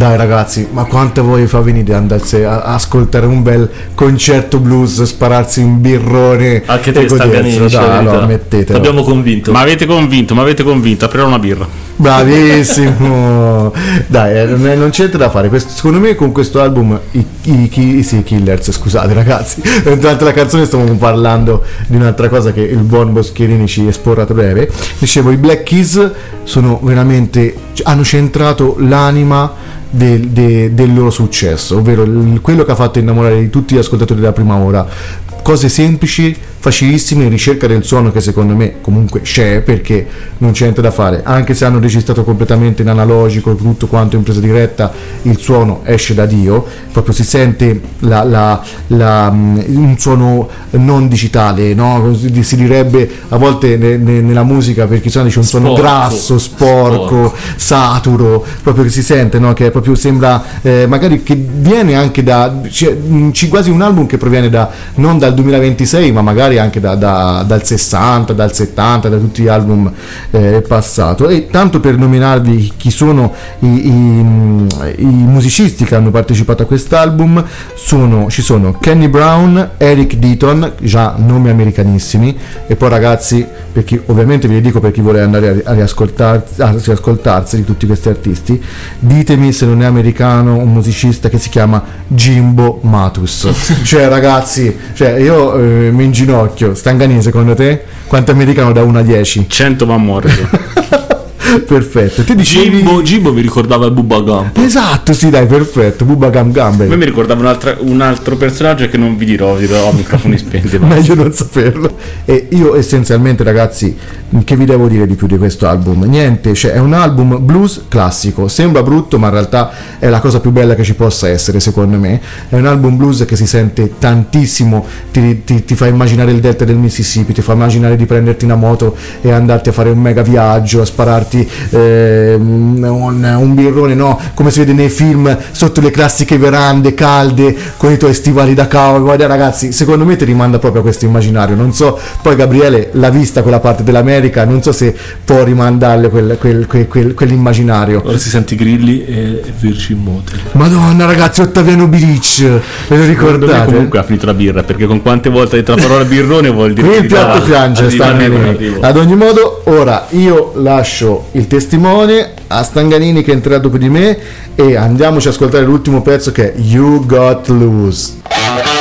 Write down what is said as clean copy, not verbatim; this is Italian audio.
Dai ragazzi, ma quanto voi fa venire andarsi a ascoltare un bel concerto blues, spararsi un birrone? Anche te Stanganini, dai, no, mettetelo. Abbiamo convinto. Ma avete convinto, aprirò una birra. Bravissimo. Dai, non c'è niente da fare. Secondo me con questo album i Killers, scusate ragazzi, durante la canzone stavamo parlando di un'altra cosa che il buon Boscherini ci esporrà a breve. Dicevo, i Black Keys sono veramente, hanno centrato l'anima del loro successo, ovvero quello che ha fatto innamorare di tutti gli ascoltatori della prima ora. Cose semplici, facilissime, in ricerca del suono che secondo me comunque c'è, perché non c'è niente da fare, anche se hanno registrato completamente in analogico tutto quanto in presa diretta, il suono esce da Dio, proprio si sente un suono non digitale, no? Si direbbe a volte nella musica, perché c'è un suono grasso, sporco, saturo, proprio che si sente, no? Che proprio sembra magari che viene anche quasi un album che proviene non dal 2026 ma magari anche dal 60, dal 70, da tutti gli album passato. E tanto per nominarvi chi sono i musicisti che hanno partecipato a quest'album, ci sono Kenny Brown, Eric Deaton, già nomi americanissimi, e poi ragazzi, perché ovviamente ve li dico per chi vuole andare a riascoltarsi di tutti questi artisti, ditemi se non è americano un musicista che si chiama Jimbo Matus. Cioè ragazzi, io mi inginocchio. Stanganini, secondo te quanto americano da 1 a 10? 100 va morto. Perfetto. Ti dicevi Jimbo mi ricordava Bubba Gump. Esatto, sì, dai, perfetto. Bubba Gump Gump. Poi mi ricordava un altro personaggio che non vi dirò a microfoni spenti. Meglio non saperlo. E io essenzialmente, ragazzi, che vi devo dire di più di questo album? Niente, è un album blues classico. Sembra brutto, ma in realtà è la cosa più bella che ci possa essere, secondo me. È un album blues che si sente tantissimo, ti fa immaginare il delta del Mississippi, ti fa immaginare di prenderti una moto e andarti a fare un mega viaggio, a spararti un birrone, no? Come si vede nei film, sotto le classiche verande calde con i tuoi stivali da cowboy. Guarda ragazzi, secondo me ti rimanda proprio a questo immaginario. Non so, poi Gabriele l'ha vista quella parte dell'America, non so se può rimandarle quell'immaginario. Ora si sente Grilli e Virgin Motel. Madonna ragazzi, Ottaviano Bilic, ve lo ricordate? Comunque ha finito la birra, perché con quante volte ha detto la parola birrone vuol dire il piatto piange. Ad ogni modo, ora io lascio il testimone a Stanganini che entrerà dopo di me, e andiamoci ad ascoltare l'ultimo pezzo che è You Got Loose.